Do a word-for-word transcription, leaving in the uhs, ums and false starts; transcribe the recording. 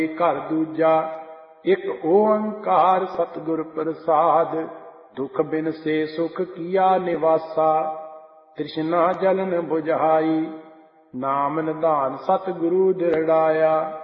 ਘਰ ਦੂਜਾ ਇੱਕ ਓੰਕਾਰ ਸਤਿਗੁਰ ਪ੍ਰਸਾਦ। ਦੁਖ ਬਿਨ ਸੇ ਸੁਖ ਕੀਆ ਨਿਵਾਸਾ ਤ੍ਰਿਸ਼ਨਾ ਜਲਨ ਬੁਝਾਈ। ਨਾਮ ਨਿਧਾਨ ਸਤਿਗੁਰੂ ਦਿਰੜਾਇਆ।